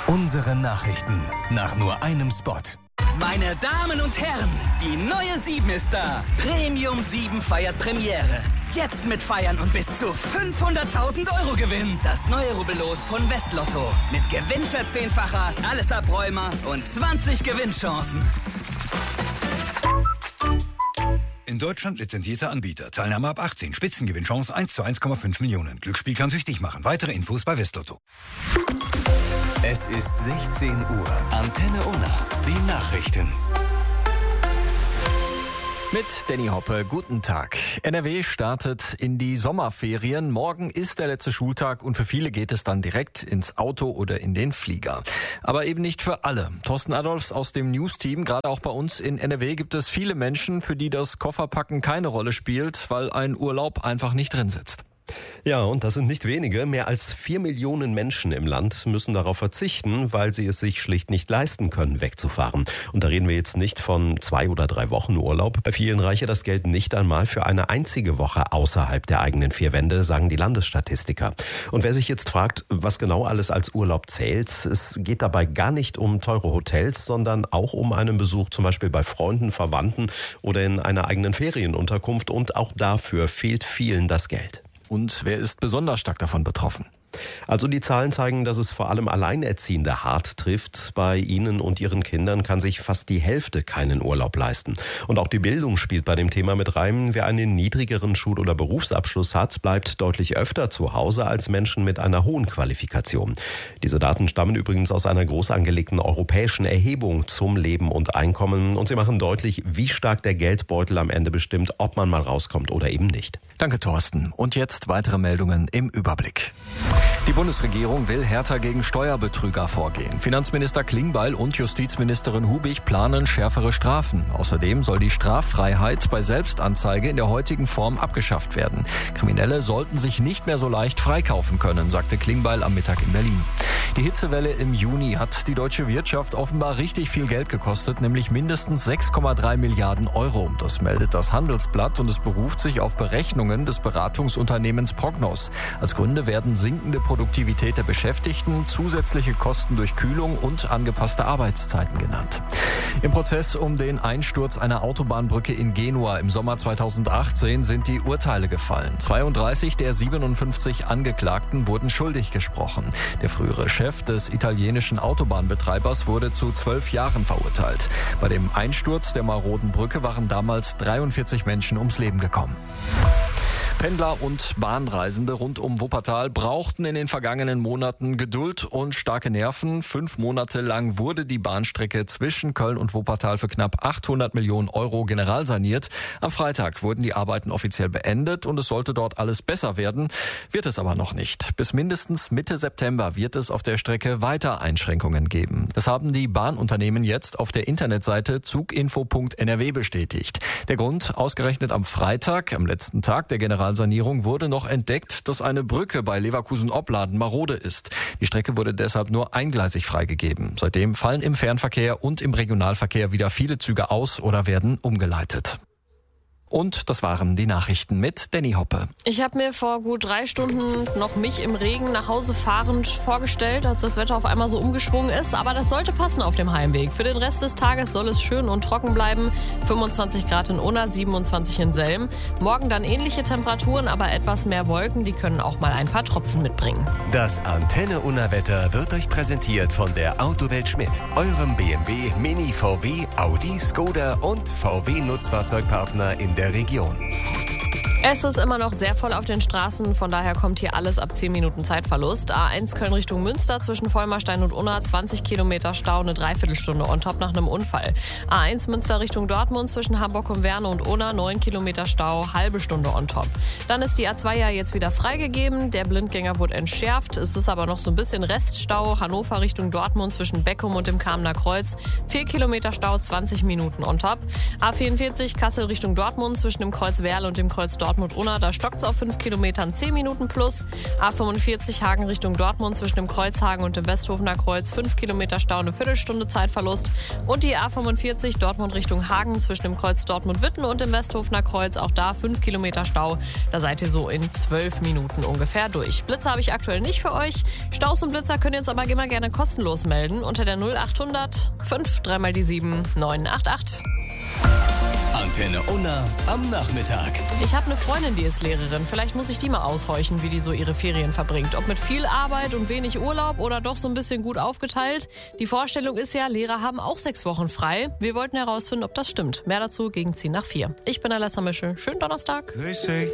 Unsere Nachrichten nach nur einem Spot. Meine Damen und Herren, die neue 7 ist da. Premium 7 feiert Premiere. Jetzt mitfeiern und bis zu 500.000 € gewinnen. Das neue Rubbellos von Westlotto. Mit Gewinnverzehnfacher, alles Abräumer und 20 Gewinnchancen. In Deutschland lizenzierter Anbieter. Teilnahme ab 18. Spitzengewinnchance 1 zu 1,5 Millionen. Glücksspiel kann süchtig machen. Weitere Infos bei Westlotto. Es ist 16 Uhr. Antenne Unna. Die Nachrichten. Mit Danny Hoppe, guten Tag. NRW startet in die Sommerferien. Morgen ist der letzte Schultag und für viele geht es dann direkt ins Auto oder in den Flieger. Aber eben nicht für alle. Thorsten Adolfs aus dem News-Team, gerade auch bei uns in NRW gibt es viele Menschen, für die das Kofferpacken keine Rolle spielt, weil ein Urlaub einfach nicht drin sitzt. Ja, und das sind nicht wenige. Mehr als 4 Millionen Menschen im Land müssen darauf verzichten, weil sie es sich schlicht nicht leisten können, wegzufahren. Und da reden wir jetzt nicht von 2 oder 3 Wochen Urlaub. Bei vielen reiche das Geld nicht einmal für eine einzige Woche außerhalb der eigenen 4 Wände, sagen die Landesstatistiker. Und wer sich jetzt fragt, was genau alles als Urlaub zählt, es geht dabei gar nicht um teure Hotels, sondern auch um einen Besuch zum Beispiel bei Freunden, Verwandten oder in einer eigenen Ferienunterkunft. Und auch dafür fehlt vielen das Geld. Und wer ist besonders stark davon betroffen? Also die Zahlen zeigen, dass es vor allem Alleinerziehende hart trifft. Bei ihnen und ihren Kindern kann sich fast die Hälfte keinen Urlaub leisten. Und auch die Bildung spielt bei dem Thema mit rein. Wer einen niedrigeren Schul- oder Berufsabschluss hat, bleibt deutlich öfter zu Hause als Menschen mit einer hohen Qualifikation. Diese Daten stammen übrigens aus einer groß angelegten europäischen Erhebung zum Leben und Einkommen. Und sie machen deutlich, wie stark der Geldbeutel am Ende bestimmt, ob man mal rauskommt oder eben nicht. Danke, Thorsten. Und jetzt weitere Meldungen im Überblick. Die Bundesregierung will härter gegen Steuerbetrüger vorgehen. Finanzminister Klingbeil und Justizministerin Hubig planen schärfere Strafen. Außerdem soll die Straffreiheit bei Selbstanzeige in der heutigen Form abgeschafft werden. Kriminelle sollten sich nicht mehr so leicht freikaufen können, sagte Klingbeil am Mittag in Berlin. Die Hitzewelle im Juni hat die deutsche Wirtschaft offenbar richtig viel Geld gekostet, nämlich mindestens 6,3 Milliarden €. Das meldet das Handelsblatt und es beruft sich auf Berechnungen des Beratungsunternehmens Prognos. Als Gründe werden sinkende Produktivität der Beschäftigten, zusätzliche Kosten durch Kühlung und angepasste Arbeitszeiten genannt. Im Prozess um den Einsturz einer Autobahnbrücke in Genua im Sommer 2018 sind die Urteile gefallen. 32 der 57 Angeklagten wurden schuldig gesprochen. Der frühere Chef des italienischen Autobahnbetreibers wurde zu 12 Jahren verurteilt. Bei dem Einsturz der maroden Brücke waren damals 43 Menschen ums Leben gekommen. Pendler und Bahnreisende rund um Wuppertal brauchten in den vergangenen Monaten Geduld und starke Nerven. 5 Monate lang wurde die Bahnstrecke zwischen Köln und Wuppertal für knapp 800 Millionen € generalsaniert. Am Freitag wurden die Arbeiten offiziell beendet und es sollte dort alles besser werden. Wird es aber noch nicht. Bis mindestens Mitte September wird es auf der Strecke weiter Einschränkungen geben. Das haben die Bahnunternehmen jetzt auf der Internetseite zuginfo.nrw bestätigt. Der Grund: ausgerechnet am Freitag, am letzten Tag der Generalsanierung, wurde noch entdeckt, dass eine Brücke bei Leverkusen-Opladen marode ist. Die Strecke wurde deshalb nur eingleisig freigegeben. Seitdem fallen im Fernverkehr und im Regionalverkehr wieder viele Züge aus oder werden umgeleitet. Und das waren die Nachrichten mit Danny Hoppe. Ich habe mir vor gut 3 Stunden noch mich im Regen nach Hause fahrend vorgestellt, als das Wetter auf einmal so umgeschwungen ist. Aber das sollte passen auf dem Heimweg. Für den Rest des Tages soll es schön und trocken bleiben. 25 Grad in Unna, 27 in Selm. Morgen dann ähnliche Temperaturen, aber etwas mehr Wolken. Die können auch mal ein paar Tropfen mitbringen. Das Antenne Unna Wetter wird euch präsentiert von der Autowelt Schmidt, eurem BMW, Mini, VW, Audi, Skoda und VW Nutzfahrzeugpartner in der Region. Es ist immer noch sehr voll auf den Straßen, von daher kommt hier alles ab 10 Minuten Zeitverlust. A1 Köln Richtung Münster zwischen Vollmerstein und Unna, 20 Kilometer Stau, eine Dreiviertelstunde on top nach einem Unfall. A1 Münster Richtung Dortmund zwischen Hamburg und Werne und Unna, 9 Kilometer Stau, halbe Stunde on top. Dann ist die A2 ja jetzt wieder freigegeben, der Blindgänger wurde entschärft, es ist aber noch so ein bisschen Reststau. Hannover Richtung Dortmund zwischen Beckum und dem Kamener Kreuz, 4 Kilometer Stau, 20 Minuten on top. A44 Kassel Richtung Dortmund zwischen dem Kreuz Werl und dem Kreuz Dortmund Dortmund-Unna, da stockt es auf 5 Kilometern 10 Minuten plus. A45 Hagen Richtung Dortmund zwischen dem Kreuzhagen und dem Westhofener Kreuz 5 Kilometer Stau, eine Viertelstunde Zeitverlust. Und die A45 Dortmund Richtung Hagen zwischen dem Kreuz Dortmund-Witten und dem Westhofener Kreuz, auch da 5 Kilometer Stau. Da seid ihr so in 12 Minuten ungefähr durch. Blitzer habe ich aktuell nicht für euch. Staus und Blitzer könnt ihr jetzt aber immer gerne kostenlos melden unter der 0800 5 3 mal die 7 988. Antenne Unna am Nachmittag. Ich habe eine Freundin, die ist Lehrerin. Vielleicht muss ich die mal aushorchen, wie die so ihre Ferien verbringt. Ob mit viel Arbeit und wenig Urlaub oder doch so ein bisschen gut aufgeteilt. Die Vorstellung ist ja, Lehrer haben auch 6 Wochen frei. Wir wollten herausfinden, ob das stimmt. Mehr dazu gegen 10 nach 4. Ich bin Alessa Mischel. Schönen Donnerstag.